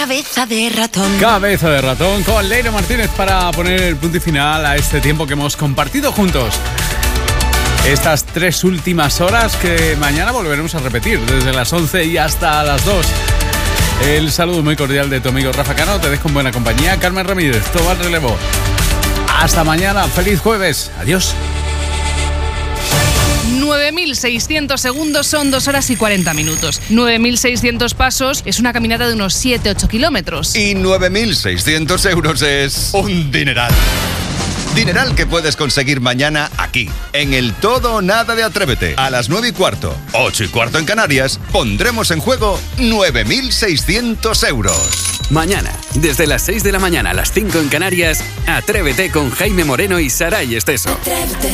Cabeza de ratón. Cabeza de ratón con Leire Martínez para poner el punto y final a este tiempo que hemos compartido juntos. Estas 3 últimas horas que mañana volveremos a repetir desde las 11 y hasta las 2. El saludo muy cordial de tu amigo Rafa Cano. Te dejo en buena compañía. Carmen Ramírez, todo al relevo. Hasta mañana. Feliz jueves. Adiós. 9.600 segundos son 2 horas y 40 minutos. 9.600 pasos es una caminata de unos 7-8 kilómetros. Y 9.600 euros es un dineral. Dineral que puedes conseguir mañana aquí, en el Todo o Nada de Atrévete. A las 9:15, 8:15 en Canarias, pondremos en juego 9.600 euros. Mañana, desde las 6 de la mañana a las 5 en Canarias, Atrévete con Jaime Moreno y Saray Esteso.